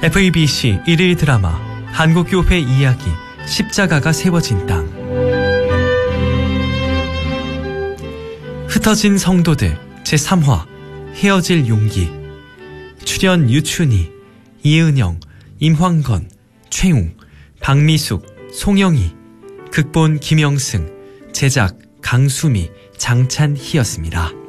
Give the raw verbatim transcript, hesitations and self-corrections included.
에프이비씨 일일 드라마 한국교회 이야기 십자가가 세워진 땅. 흩어진 성도들 제삼화 헤어질 용기. 출연 유춘희, 이은영, 임황건, 최웅, 박미숙, 송영희. 극본 김영승, 제작 강수미, 장찬희였습니다.